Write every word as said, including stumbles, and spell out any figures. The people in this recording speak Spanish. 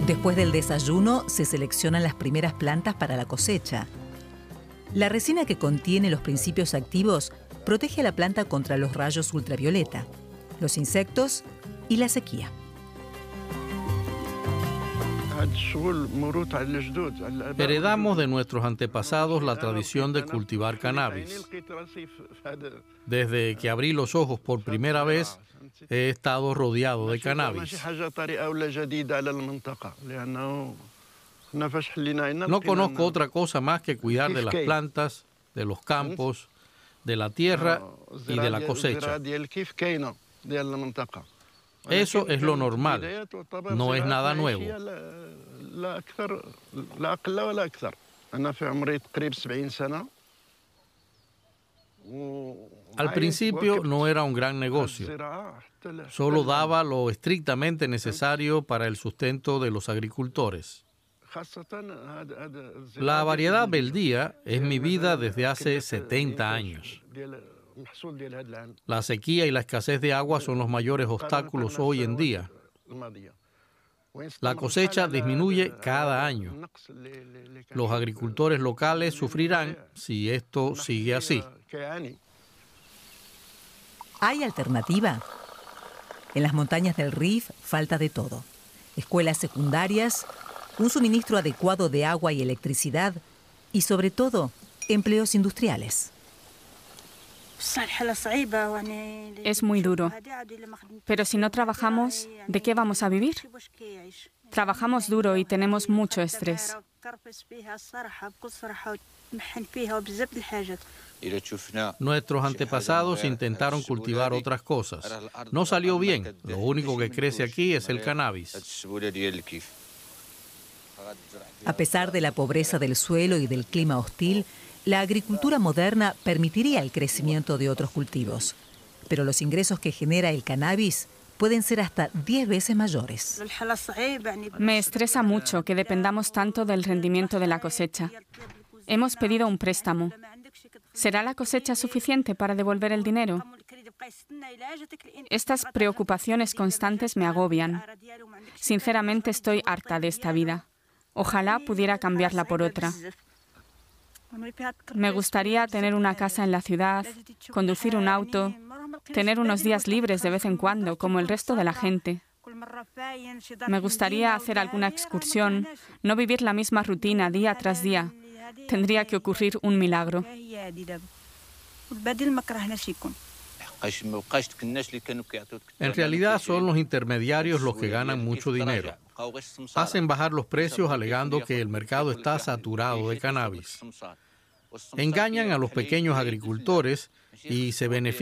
Después del desayuno, se seleccionan las primeras plantas para la cosecha. La resina que contiene los principios activos protege a la planta contra los rayos ultravioleta, los insectos y la sequía. Heredamos de nuestros antepasados la tradición de cultivar cannabis. Desde que abrí los ojos por primera vez, he estado rodeado de cannabis. No conozco otra cosa más que cuidar de las plantas, de los campos, de la tierra y de la cosecha. Eso es lo normal, no es nada nuevo. Al principio no era un gran negocio, solo daba lo estrictamente necesario para el sustento de los agricultores. La variedad beldía es mi vida desde hace setenta años. La sequía y la escasez de agua son los mayores obstáculos hoy en día. La cosecha disminuye cada año. Los agricultores locales sufrirán si esto sigue así. ¿Hay alternativa? En las montañas del Rif falta de todo. Escuelas secundarias, un suministro adecuado de agua y electricidad y, sobre todo, empleos industriales. Es muy duro, pero si no trabajamos, ¿de qué vamos a vivir? Trabajamos duro y tenemos mucho estrés. Nuestros antepasados intentaron cultivar otras cosas. No salió bien. Lo único que crece aquí es el cannabis. A pesar de la pobreza del suelo y del clima hostil, la agricultura moderna permitiría el crecimiento de otros cultivos. Pero los ingresos que genera el cannabis pueden ser hasta diez veces mayores. Me estresa mucho que dependamos tanto del rendimiento de la cosecha. Hemos pedido un préstamo. ¿Será la cosecha suficiente para devolver el dinero? Estas preocupaciones constantes me agobian. Sinceramente estoy harta de esta vida. Ojalá pudiera cambiarla por otra. Me gustaría tener una casa en la ciudad, conducir un auto, tener unos días libres de vez en cuando, como el resto de la gente. Me gustaría hacer alguna excursión, no vivir la misma rutina día tras día. Tendría que ocurrir un milagro. En realidad son los intermediarios los que ganan mucho dinero. Hacen bajar los precios alegando que el mercado está saturado de cannabis. Engañan a los pequeños agricultores y se benefician